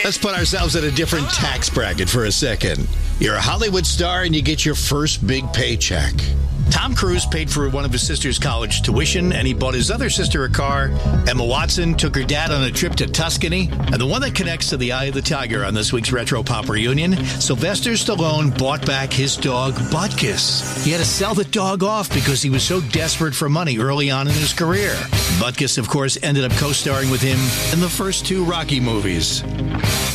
Let's put ourselves in a different tax bracket for a second. You're a Hollywood star and you get your first big paycheck. Tom Cruise paid for one of his sister's college tuition, and he bought his other sister a car. Emma Watson took her dad on a trip to Tuscany. And the one that connects to the Eye of the Tiger on this week's Retro Pop Reunion, Sylvester Stallone bought back his dog, Butkus. He had to sell the dog off because he was so desperate for money early on in his career. Butkus, of course, ended up co-starring with him in the first two Rocky movies.